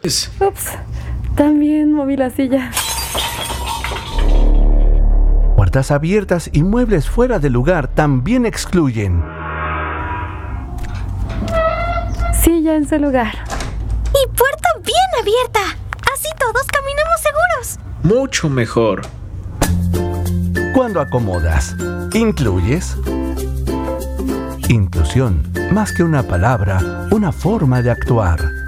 Ups, también moví la silla. Puertas abiertas y muebles fuera de lugar también excluyen. Silla en su lugar. Y puerta bien abierta. Así todos caminamos seguros. Mucho mejor. Cuando acomodas, incluyes. Inclusión, más que una palabra, una forma de actuar.